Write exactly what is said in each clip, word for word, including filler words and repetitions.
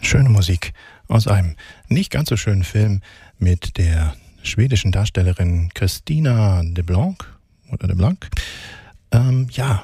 Schöne Musik aus einem nicht ganz so schönen Film mit der schwedischen Darstellerin Christina de Blanc oder de Blanc. Ähm, ja,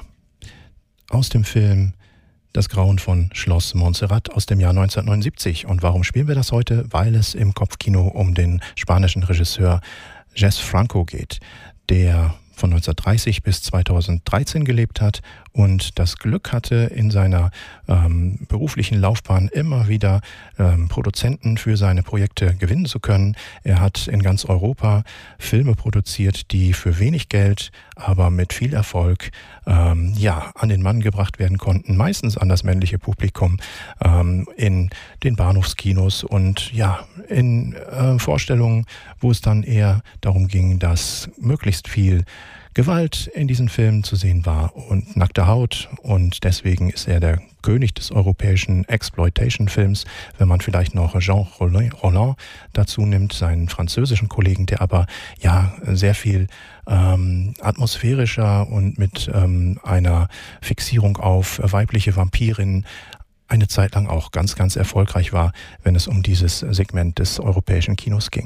aus dem Film Das Grauen von Schloss Montserrat aus dem Jahr neunzehnhundertneunundsiebzig. Und warum spielen wir das heute? Weil es im Kopfkino um den spanischen Regisseur Jess Franco geht, der von neunzehnhundertdreißig bis zweitausenddreizehn gelebt hat und das Glück hatte, in seiner ähm, beruflichen Laufbahn immer wieder ähm, Produzenten für seine Projekte gewinnen zu können. Er hat in ganz Europa Filme produziert, die für wenig Geld, aber mit viel Erfolg ähm, ja, an den Mann gebracht werden konnten, meistens an das männliche Publikum, ähm, in den Bahnhofskinos und ja, in äh, Vorstellungen, wo es dann eher darum ging, dass möglichst viel Gewalt in diesen Filmen zu sehen war und nackte Haut, und deswegen ist er der König des europäischen Exploitation-Films, wenn man vielleicht noch Jean Rollin dazu nimmt, seinen französischen Kollegen, der aber ja sehr viel ähm, atmosphärischer und mit ähm, einer Fixierung auf weibliche Vampirinnen eine Zeit lang auch ganz, ganz erfolgreich war, wenn es um dieses Segment des europäischen Kinos ging.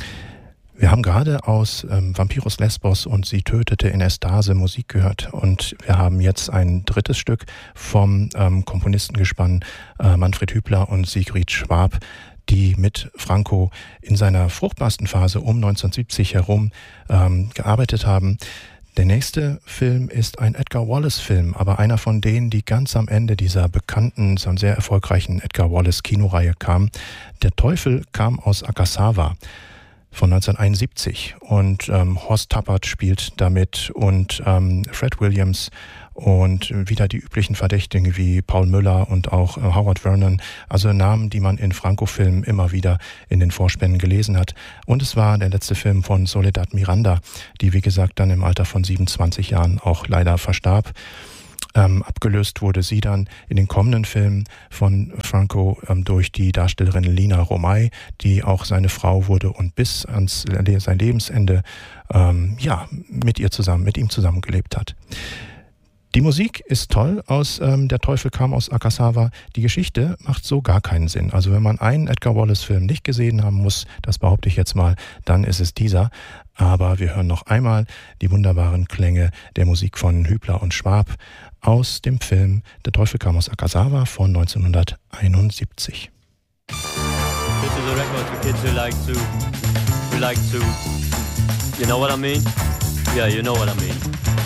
Wir haben gerade aus ähm, Vampiros Lesbos und Sie tötete in Estase Musik gehört, und wir haben jetzt ein drittes Stück vom ähm, Komponistengespann äh, Manfred Hübler und Sigrid Schwab, die mit Franco in seiner fruchtbarsten Phase um neunzehnhundertsiebzig herum ähm, gearbeitet haben. Der nächste Film ist ein Edgar Wallace-Film, aber einer von denen, die ganz am Ende dieser bekannten, sehr erfolgreichen Edgar Wallace-Kinoreihe kam. Der Teufel kam aus Akasawa von neunzehnhunderteinundsiebzig, und ähm, Horst Tappert spielt damit und ähm, Fred Williams und wieder die üblichen Verdächtigen wie Paul Müller und auch äh, Howard Vernon, also Namen, die man in Franco-Filmen immer wieder in den Vorspänen gelesen hat. Und es war der letzte Film von Soledad Miranda, die wie gesagt dann im Alter von siebenundzwanzig Jahren auch leider verstarb. Ähm, abgelöst wurde sie dann in den kommenden Filmen von Franco ähm, durch die Darstellerin Lina Romay, die auch seine Frau wurde und bis ans äh, sein Lebensende ähm, ja, mit ihr zusammen, mit ihm zusammengelebt hat. Die Musik ist toll aus ähm, Der Teufel kam aus Akasawa. Die Geschichte macht so gar keinen Sinn. Also wenn man einen Edgar Wallace-Film nicht gesehen haben muss, das behaupte ich jetzt mal, dann ist es dieser. Aber wir hören noch einmal die wunderbaren Klänge der Musik von Hübler und Schwab aus dem Film Der Teufel kam aus Akasawa von neunzehnhunderteinundsiebzig. This is a record for kids who like to, who like to, you know what I mean? Yeah, you know what I mean.